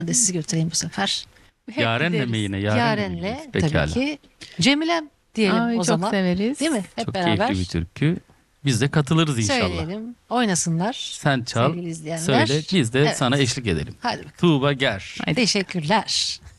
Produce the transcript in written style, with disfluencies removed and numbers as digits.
de sizi götüreyim bu sefer. Hep Yaren'le gideriz. mi yine? Yaren'le mi Yaren'le gidiyoruz? Pekala. tabii ki. Cemilem diyelim Ay, o çok zaman. severiz. Değil mi? Hep Çok beraber keyifli bir türkü. Biz de katılırız inşallah. söyleyelim. Oynasınlar. Sen çal, Sevgili izleyenler. söyle, biz de Evet. sana eşlik edelim. Hadi bakalım. Tuğba Ger. Haydi. Teşekkürler.